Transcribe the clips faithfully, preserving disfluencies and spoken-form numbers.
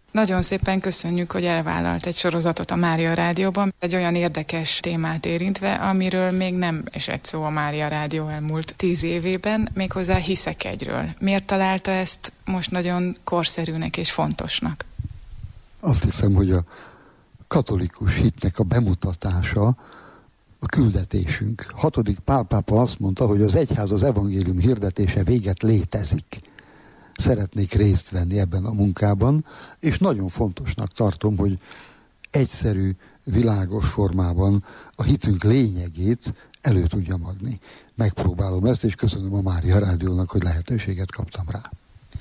Nagyon szépen köszönjük, hogy elvállalt egy sorozatot a Mária Rádióban, egy olyan érdekes témát érintve, amiről még nem esett szó a Mária Rádió elmúlt tíz évében, méghozzá Hiszek egyről. Miért találta ezt most nagyon korszerűnek és fontosnak? Azt hiszem, hogy a katolikus hitnek a bemutatása a küldetésünk. Hatodik Pál pápa azt mondta, hogy az egyház az evangélium hirdetése véget létezik. Szeretnék részt venni ebben a munkában, és nagyon fontosnak tartom, hogy egyszerű, világos formában a hitünk lényegét elő tudjam adni. Megpróbálom ezt, és köszönöm a Mária Rádiónak, hogy lehetőséget kaptam rá.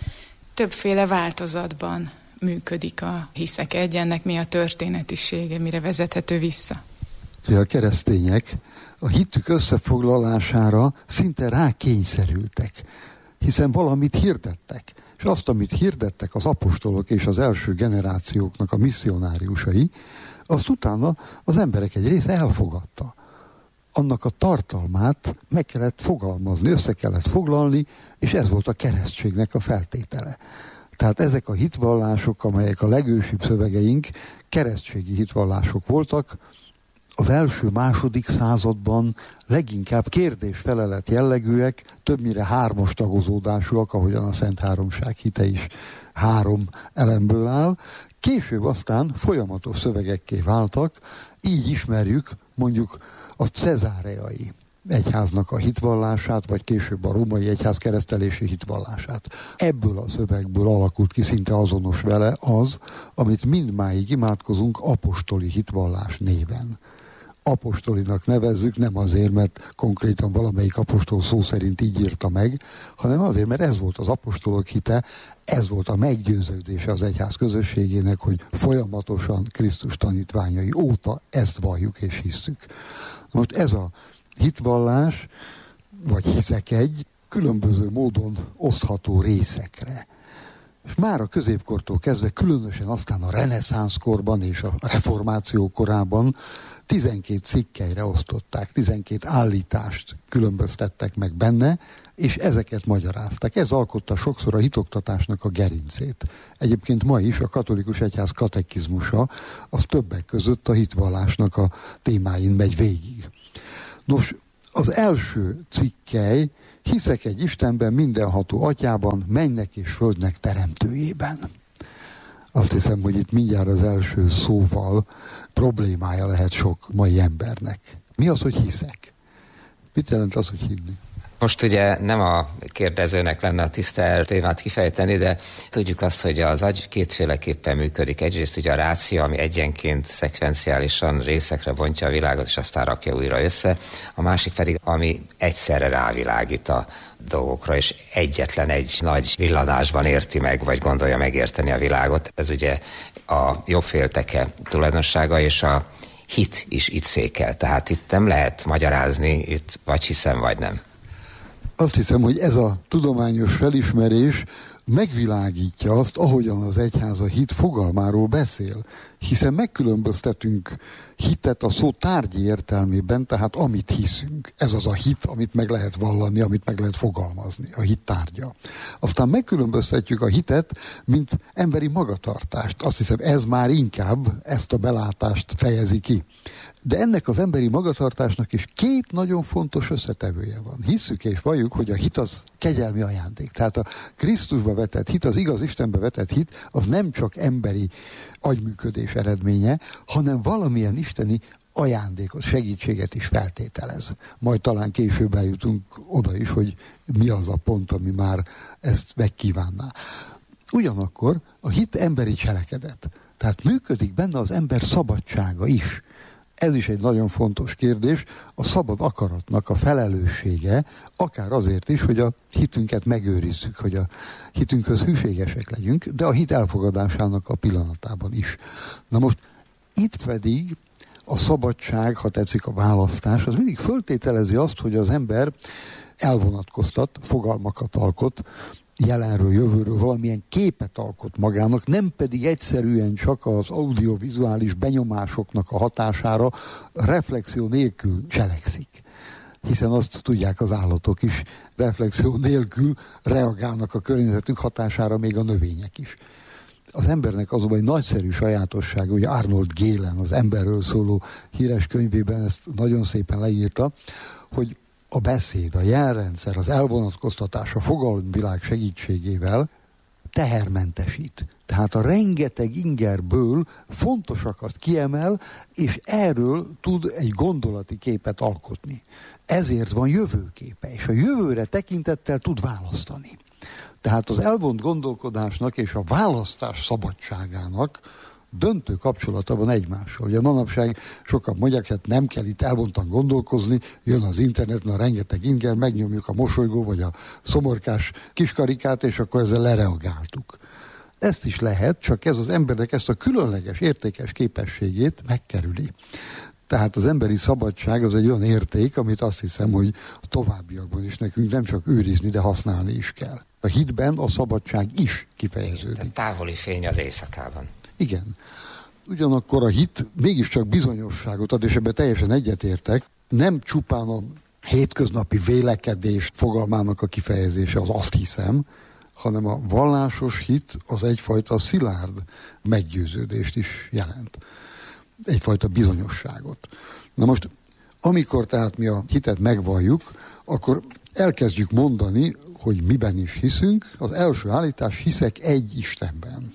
Többféle változatban működik a Hiszek egy, ennek mi a történetisége, mire vezethető vissza? A keresztények a hitük összefoglalására szinte rákényszerültek, hiszen valamit hirdettek, és azt, amit hirdettek az apostolok és az első generációknak a misszionáriusai, azt utána az emberek egy része elfogadta. Annak a tartalmát meg kellett fogalmazni, össze kellett foglalni, és ez volt a keresztségnek a feltétele. Tehát ezek a hitvallások, amelyek a legősibb szövegeink, keresztségi hitvallások voltak, az első-második században leginkább kérdés-felelet jellegűek, többnyire hármas tagozódásúak, ahogyan a Szent Háromság hite is három elemből áll. Később aztán folyamatos szövegekké váltak, így ismerjük mondjuk a cezáreai egyháznak a hitvallását, vagy később a római egyház keresztelési hitvallását. Ebből a szövegből alakult ki szinte azonos vele az, amit mindmáig imádkozunk apostoli hitvallás néven. Apostolinak nevezzük, nem azért, mert konkrétan valamelyik apostol szó szerint így írta meg, hanem azért, mert ez volt az apostolok hite, ez volt a meggyőződése az egyház közösségének, hogy folyamatosan Krisztus tanítványai óta ezt valljuk és hisszük. Most ez a hitvallás, vagy Hiszek egy, különböző módon osztható részekre. És már a középkortól kezdve, különösen aztán a reneszánszkorban és a reformáció korában tizenkét cikkelyre osztották, tizenkét állítást különböztettek meg benne, és ezeket magyarázták. Ez alkotta sokszor a hitoktatásnak a gerincét. Egyébként ma is a katolikus egyház katekizmusa az többek között a hitvallásnak a témáin megy végig. Nos, az első cikkely: hiszek egy Istenben, mindenható atyában, mennek és földnek teremtőjében. Azt hiszem, hogy itt mindjárt az első szóval problémája lehet sok mai embernek. Mi az, hogy hiszek? Mit jelent az, hogy hinni? Most ugye nem a kérdezőnek lenne a tiszta témát kifejteni, de tudjuk azt, hogy az agy kétféleképpen működik. Egyrészt ugye a ráció, ami egyenként szekvenciálisan részekre bontja a világot, és aztán rakja újra össze. A másik pedig, ami egyszerre rávilágít a dolgokra, és egyetlen egy nagy villanásban érti meg, vagy gondolja megérteni a világot. Ez ugye a jobbfélteke tulajdonsága, és a hit is itt székel. Tehát itt nem lehet magyarázni, itt vagy hiszem, vagy nem. Azt hiszem, hogy ez a tudományos felismerés megvilágítja azt, ahogyan az egyház a hit fogalmáról beszél. Hiszen megkülönböztetünk hitet a szó tárgyi értelmében, tehát amit hiszünk. Ez az a hit, amit meg lehet vallani, amit meg lehet fogalmazni, a hit tárgya. Aztán megkülönböztetjük a hitet, mint emberi magatartást. Azt hiszem, ez már inkább ezt a belátást fejezi ki. De ennek az emberi magatartásnak is két nagyon fontos összetevője van. Hisszük és valljuk, hogy a hit az kegyelmi ajándék. Tehát a Krisztusba vetett hit, az igaz Istenbe vetett hit, az nem csak emberi agyműködés eredménye, hanem valamilyen isteni ajándékot, segítséget is feltételez. Majd talán később eljutunk oda is, hogy mi az a pont, ami már ezt megkívánná. Ugyanakkor a hit emberi cselekedet. Tehát működik benne az ember szabadsága is. Ez is egy nagyon fontos kérdés, a szabad akaratnak a felelőssége, akár azért is, hogy a hitünket megőrizzük, hogy a hitünkhöz hűségesek legyünk, de a hit elfogadásának a pillanatában is. Na most itt pedig a szabadság, ha tetszik a választás, az mindig föltételezi azt, hogy az ember elvonatkoztat, fogalmakat alkot, jelenről, jövőről valamilyen képet alkot magának, nem pedig egyszerűen csak az audiovizuális benyomásoknak a hatására reflexió nélkül cselekszik. Hiszen azt tudják az állatok is, reflexió nélkül reagálnak a környezetük hatására, még a növények is. Az embernek azonban egy nagyszerű sajátossága, ugye Arnold Gehlen az emberről szóló híres könyvében ezt nagyon szépen leírta, hogy a beszéd, a jelrendszer, az elvonatkoztatás, a fogalomvilág segítségével tehermentesít. Tehát a rengeteg ingerből fontosakat kiemel, és erről tud egy gondolati képet alkotni. Ezért van jövőképe, és a jövőre tekintettel tud választani. Tehát az elvont gondolkodásnak és a választás szabadságának döntő kapcsolata van egymással. Ugye manapság sokan mondják, hát nem kell itt elvontan gondolkozni, jön az interneten a rengeteg inger, megnyomjuk a mosolygó vagy a szomorkás kiskarikát, és akkor ezzel lereagáltuk. Ezt is lehet, csak ez az embernek ezt a különleges, értékes képességét megkerüli. Tehát az emberi szabadság az egy olyan érték, amit azt hiszem, hogy a továbbiakban is nekünk nem csak őrizni, de használni is kell. A hitben a szabadság is kifejeződik. Távoli fény az éjszakában. Igen. Ugyanakkor a hit mégiscsak bizonyosságot ad, és ebben teljesen egyetértek. Nem csupán a hétköznapi vélekedés fogalmának a kifejezése, az azt hiszem, hanem a vallásos hit az egyfajta szilárd meggyőződést is jelent. Egyfajta bizonyosságot. Na most, amikor tehát mi a hitet megvalljuk, akkor elkezdjük mondani, hogy miben is hiszünk. Az első állítás, hiszek egy Istenben.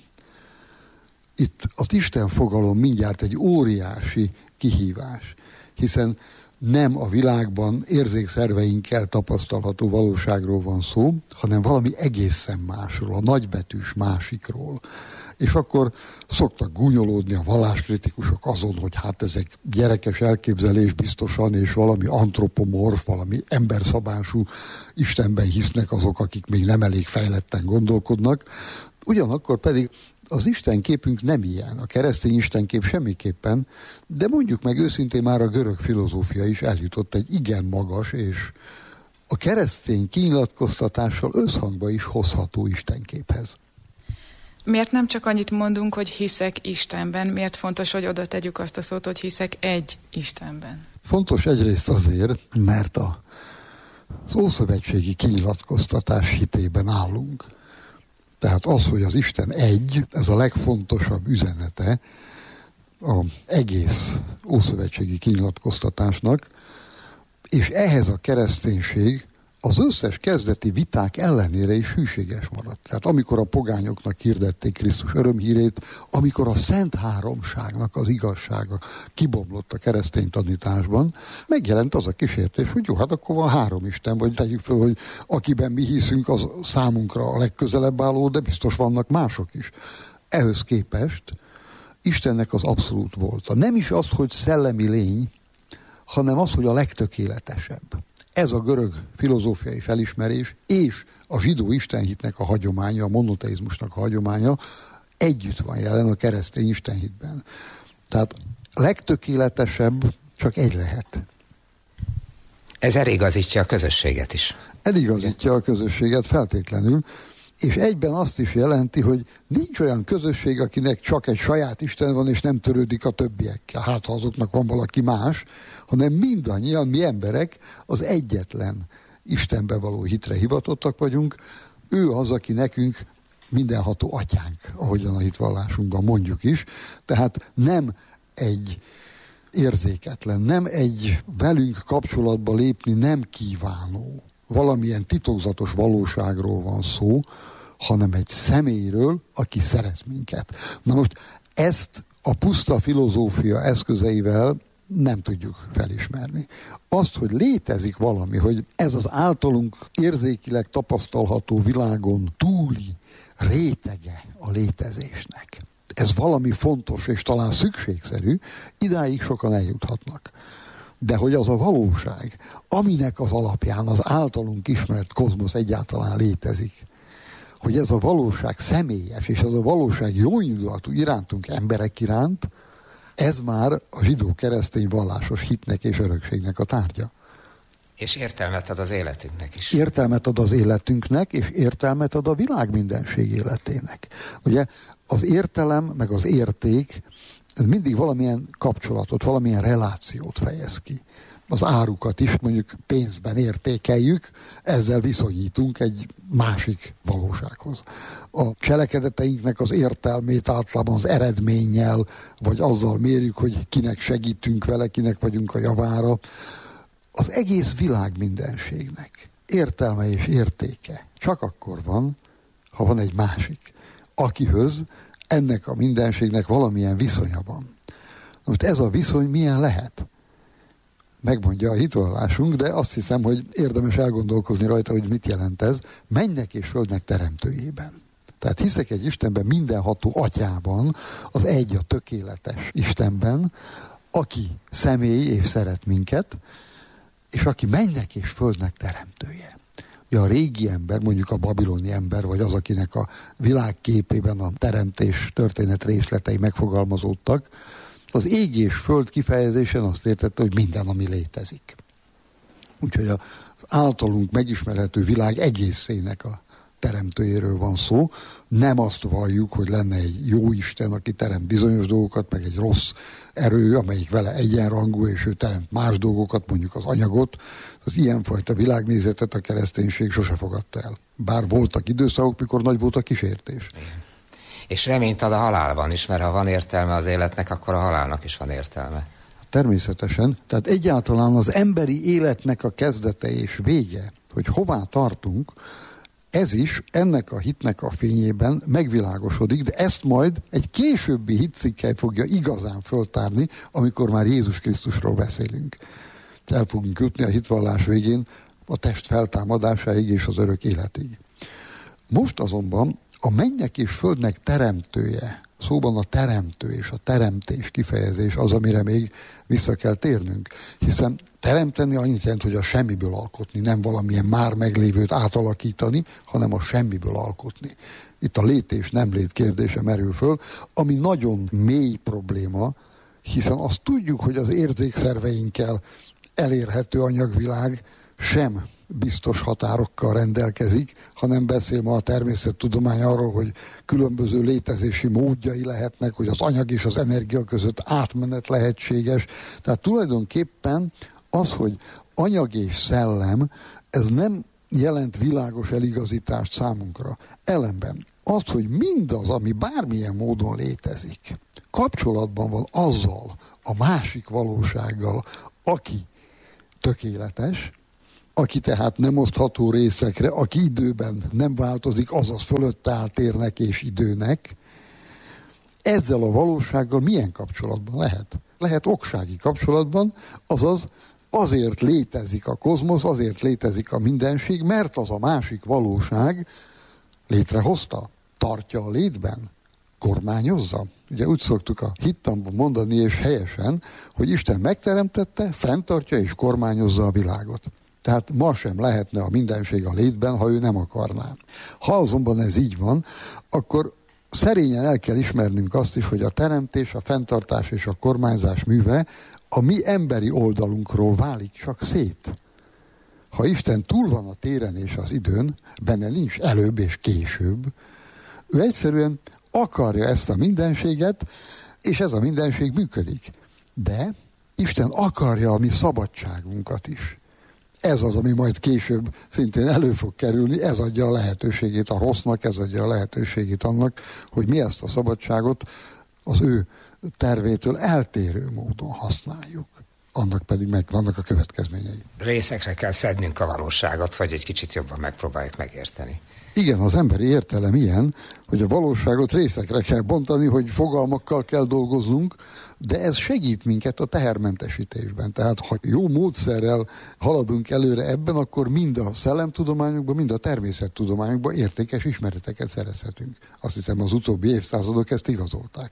Itt az Isten fogalom mindjárt egy óriási kihívás, hiszen nem a világban érzékszerveinkkel tapasztalható valóságról van szó, hanem valami egészen másról, a nagybetűs másikról. És akkor szoktak gúnyolódni a valláskritikusok azon, hogy hát ezek gyerekes elképzelés biztosan, és valami antropomorf, valami emberszabású Istenben hisznek azok, akik még nem elég fejletten gondolkodnak. Ugyanakkor pedig az istenképünk nem ilyen, a keresztény istenkép semmiképpen, de mondjuk meg őszintén már a görög filozófia is eljutott egy igen magas és a keresztény kinyilatkoztatással összhangba is hozható istenképhez. Miért nem csak annyit mondunk, hogy hiszek Istenben? Miért fontos, hogy oda tegyük azt a szót, hogy hiszek egy Istenben? Fontos egyrészt azért, mert a, az ószövetségi kinyilatkoztatás hitében állunk. Tehát az, hogy az Isten egy, ez a legfontosabb üzenete az egész ószövetségi kinyilatkoztatásnak, és ehhez a kereszténység az összes kezdeti viták ellenére is hűséges maradt. Tehát amikor a pogányoknak hirdették Krisztus örömhírét, amikor a Szent Háromságnak az igazsága kibomlott a keresztény tanításban, megjelent az a kísértés, hogy jó, hát akkor van három Isten, vagy tegyük föl, hogy akiben mi hiszünk, az számunkra a legközelebb álló, de biztos vannak mások is. Ehhez képest Istennek az abszolút volt. Nem is az, hogy szellemi lény, hanem az, hogy a legtökéletesebb. Ez a görög filozófiai felismerés és a zsidó istenhitnek a hagyománya, a monoteizmusnak a hagyománya együtt van jelen a keresztény istenhitben. Tehát legtökéletesebb csak egy lehet. Ez eligazítja a közösséget is. Eligazítja a közösséget feltétlenül, és egyben azt is jelenti, hogy nincs olyan közösség, akinek csak egy saját Isten van, és nem törődik a többiekkel. Hát, ha azoknak van valaki más, hanem mindannyian, mi emberek az egyetlen Istenbe való hitre hivatottak vagyunk. Ő az, aki nekünk mindenható atyánk, ahogyan a hitvallásunkban mondjuk is. Tehát nem egy érzéketlen, nem egy velünk kapcsolatba lépni nem kívánó, valamilyen titokzatos valóságról van szó, hanem egy személyről, aki szeret minket. Na most ezt a puszta filozófia eszközeivel nem tudjuk felismerni. Azt, hogy létezik valami, hogy ez az általunk érzékileg tapasztalható világon túli rétege a létezésnek. Ez valami fontos és talán szükségszerű, idáig sokan eljuthatnak. De hogy az a valóság, aminek az alapján az általunk ismert kozmosz egyáltalán létezik, hogy ez a valóság személyes, és ez a valóság jóindulatú irántunk emberek iránt, ez már a zsidó-keresztény vallásos hitnek és örökségnek a tárgya. És értelmet ad az életünknek is. Értelmet ad az életünknek, és értelmet ad a világ mindenség életének. Ugye az értelem, meg az érték, ez mindig valamilyen kapcsolatot, valamilyen relációt fejez ki. az árukat is mondjuk pénzben értékeljük, ezzel viszonyítunk egy másik valósághoz. A cselekedeteinknek az értelmét általában az eredménnyel, vagy azzal mérjük, hogy kinek segítünk vele, kinek vagyunk a javára. Az egész világ mindenségnek értelme és értéke csak akkor van, ha van egy másik, akihöz ennek a mindenségnek valamilyen viszonya van. Most ez a viszony milyen lehet? Megmondja a hitvallásunk, de azt hiszem, hogy érdemes elgondolkozni rajta, hogy mit jelent ez. Mennek és földnek teremtőjében. Tehát hiszek egy Istenben, mindenható atyában, az egy, a tökéletes Istenben, aki személy és szeret minket, és aki mennek és földnek teremtője. Ugye a régi ember, mondjuk a babiloni ember, vagy az, akinek a világképében a teremtés történet részletei megfogalmazódtak, az ég és föld kifejezésen azt értette, hogy minden, ami létezik. Úgyhogy az általunk megismerhető világ egészének a teremtőjéről van szó. Nem azt valljuk, hogy lenne egy jó Isten, aki teremt bizonyos dolgokat, meg egy rossz erő, amelyik vele egyenrangú, és ő teremt más dolgokat, mondjuk az anyagot. Az ilyenfajta világnézetet a kereszténység sose fogadta el. Bár voltak időszakok, mikor nagy volt a kísértés. És reményt ad a halálban is, mert ha van értelme az életnek, akkor a halálnak is van értelme. Természetesen. Tehát egyáltalán az emberi életnek a kezdete és vége, hogy hová tartunk, ez is ennek a hitnek a fényében megvilágosodik, de ezt majd egy későbbi hitcikkely fogja igazán föltárni, amikor már Jézus Krisztusról beszélünk. El fogunk jutni a hitvallás végén a test feltámadásáig és az örök életig. Most azonban a mennyek és földnek teremtője, szóban a teremtő és a teremtés kifejezés az, amire még vissza kell térnünk. Hiszen teremteni annyit jelent, hogy a semmiből alkotni, nem valamilyen már meglévőt átalakítani, hanem a semmiből alkotni. Itt a lét és nem lét kérdése merül föl, ami nagyon mély probléma, hiszen azt tudjuk, hogy az érzékszerveinkkel elérhető anyagvilág sem biztos határokkal rendelkezik, hanem beszél ma a természettudomány arról, hogy különböző létezési módjai lehetnek, hogy az anyag és az energia között átmenet lehetséges. Tehát tulajdonképpen az, hogy anyag és szellem, ez nem jelent világos eligazítást számunkra. Ellenben az, hogy mindaz, ami bármilyen módon létezik, kapcsolatban van azzal, a másik valósággal, aki tökéletes, aki tehát nem osztható részekre, aki időben nem változik, azaz fölött áll térnek és időnek, ezzel a valósággal milyen kapcsolatban lehet? Lehet oksági kapcsolatban, azaz azért létezik a kozmosz, azért létezik a mindenség, mert az a másik valóság létrehozta, tartja a létben, kormányozza. Ugye úgy szoktuk a hittanban mondani, és helyesen, hogy Isten megteremtette, fenntartja és kormányozza a világot. Tehát ma sem lehetne a mindenség a létben, ha ő nem akarná. Ha azonban ez így van, akkor szerényen el kell ismernünk azt is, hogy a teremtés, a fenntartás és a kormányzás műve a mi emberi oldalunkról válik csak szét. Ha Isten túl van a téren és az időn, benne nincs előbb és később, ő egyszerűen akarja ezt a mindenséget, és ez a mindenség működik. De Isten akarja a mi szabadságunkat is. Ez az, ami majd később szintén elő fog kerülni, ez adja a lehetőségét a rossznak, ez adja a lehetőségét annak, hogy mi ezt a szabadságot az ő tervétől eltérő módon használjuk. Annak pedig meg vannak a következményei. Részekre kell szednünk a valóságot, vagy egy kicsit jobban megpróbáljuk megérteni. Igen, az emberi értelem ilyen, hogy a valóságot részekre kell bontani, hogy fogalmakkal kell dolgoznunk, de ez segít minket a tehermentesítésben. Tehát ha jó módszerrel haladunk előre ebben, akkor mind a szellemtudományokban, mind a természettudományokban értékes ismereteket szerezhetünk. Azt hiszem, az utóbbi évszázadok ezt igazolták.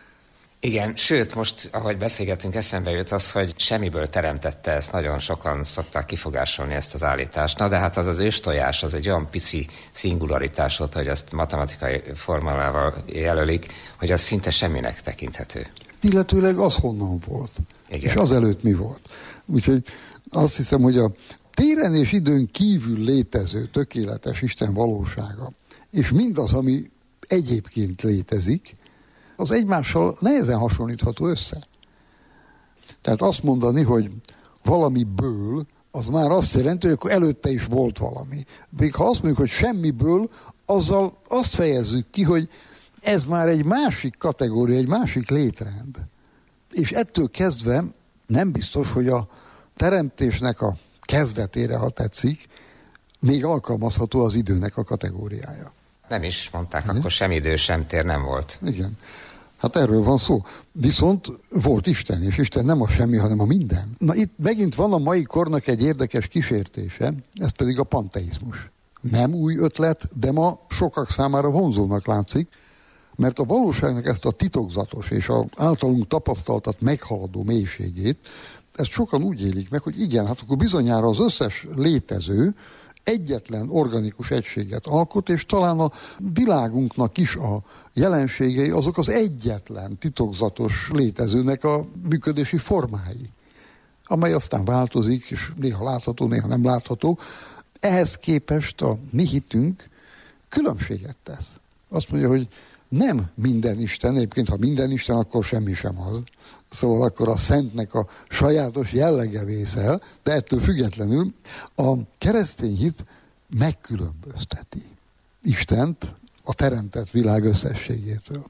Igen, sőt, most, ahogy beszélgetünk, eszembe jut az, hogy semmiből teremtette, ezt nagyon sokan szokták kifogásolni, ezt az állítást. Na, de hát az az őstojás, az egy olyan pici szingularitás volt, hogy azt matematikai formálával jelölik, hogy az szinte semminek tekinthető. Illetőleg az honnan volt. Igen. És azelőtt mi volt. Úgyhogy azt hiszem, hogy a téren és időn kívül létező tökéletes Isten valósága, és mindaz, ami egyébként létezik, az egymással nehezen hasonlítható össze. Tehát azt mondani, hogy valamiből, az már azt jelenti, hogy akkor előtte is volt valami. Még ha azt mondjuk, hogy semmiből, azzal azt fejezzük ki, hogy ez már egy másik kategória, egy másik létrend. És ettől kezdve nem biztos, hogy a teremtésnek a kezdetére, ha tetszik, még alkalmazható az időnek a kategóriája. Nem is, mondták, igen? Akkor sem idő, sem tér nem volt. Igen. Hát erről van szó. Viszont volt Isten, és Isten nem a semmi, hanem a minden. Na itt megint van a mai kornak egy érdekes kísértése, ez pedig a panteizmus. Nem új ötlet, de ma sokak számára vonzónak látszik, mert a valóságnak ezt a titokzatos és az általunk tapasztaltat meghaladó mélységét, ezt sokan úgy élik meg, hogy igen, hát akkor bizonyára az összes létező egyetlen organikus egységet alkot, és talán a világunknak is a jelenségei azok az egyetlen titokzatos létezőnek a működési formái, amely aztán változik, és néha látható, néha nem látható. Ehhez képest a mi hitünk különbséget tesz. Azt mondja, hogy nem minden Isten, egyébként ha minden Isten, akkor semmi sem az. Szóval akkor a szentnek a sajátos jellege vészel, de ettől függetlenül a keresztény hit megkülönbözteti Istent a teremtett világ összességétől.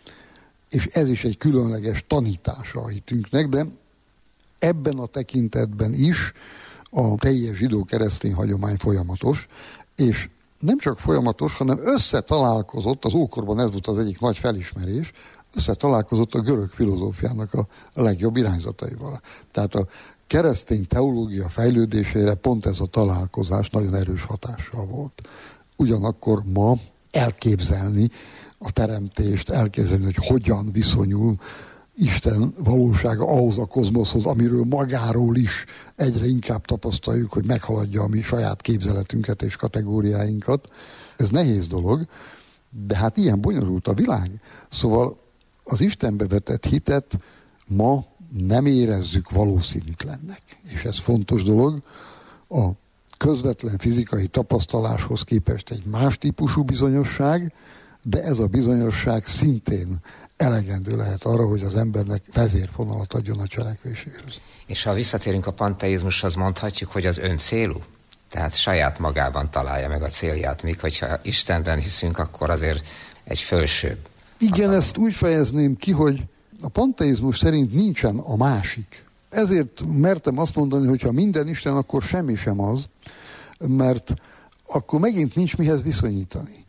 És ez is egy különleges tanítása a hitünknek, de ebben a tekintetben is a teljes zsidó-keresztény hagyomány folyamatos, és nem csak folyamatos, hanem összetalálkozott, az ókorban ez volt az egyik nagy felismerés, összetalálkozott a görög filozófiának a legjobb irányzataival. Tehát a keresztény teológia fejlődésére pont ez a találkozás nagyon erős hatással volt. Ugyanakkor ma elképzelni a teremtést, elképzelni, hogy hogyan viszonyul Isten valósága ahhoz a kozmoszhoz, amiről magáról is egyre inkább tapasztaljuk, hogy meghaladja a mi saját képzeletünket és kategóriáinkat. Ez nehéz dolog, de hát ilyen bonyolult a világ. Szóval az Istenbe vetett hitet ma nem érezzük valószínűtlennek. És ez fontos dolog. A közvetlen fizikai tapasztaláshoz képest egy más típusú bizonyosság, de ez a bizonyosság szintén elegendő lehet arra, hogy az embernek vezérfonalat adjon a cselekvéséhez. És ha visszatérünk a panteizmushoz, mondhatjuk, hogy az öncélú? Tehát saját magában találja meg a célját, míg hogyha Istenben hiszünk, akkor azért egy fölsőbb. Igen, hatalom. Ezt úgy fejezném ki, hogy a panteizmus szerint nincsen a másik. Ezért mertem azt mondani, hogy ha minden Isten, akkor semmi sem az, mert akkor megint nincs mihez viszonyítani.